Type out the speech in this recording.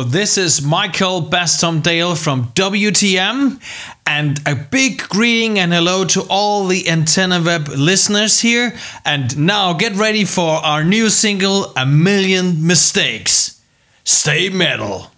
So this is Michael Bastomdale from WTM, and a big greeting and hello to all the Antenna Web listeners here. And now get ready for our new single, A Million Mistakes. Stay metal.